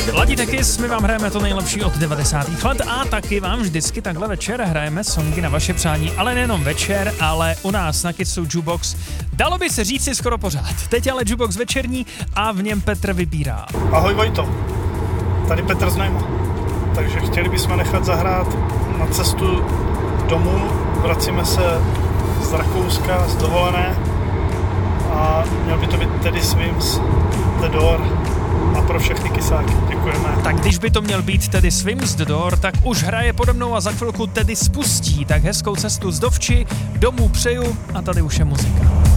Ladi Tekis, my vám hrajeme to nejlepší od 90. let a taky vám vždycky takhle večer hrajeme songy na vaše přání, ale nejenom večer, ale u nás na Kidsu Jukebox. Dalo by se říct si skoro pořád. Teď ale Jukebox večerní a v něm Petr vybírá. Ahoj Vojto, tady Petr z Najma. Takže chtěli bychom nechat zahrát na cestu domů. Vracíme se z Rakouska, z dovolené a měl by to být Teddy Swims, The Door a pro všechny kysáky. Děkujeme. Tak když by to měl být Teddy Swims The Door, tak už hraje pode mnou a za chvilku Teddy spustí. Tak hezkou cestu z Dovči, domů přeju a tady už je muzika.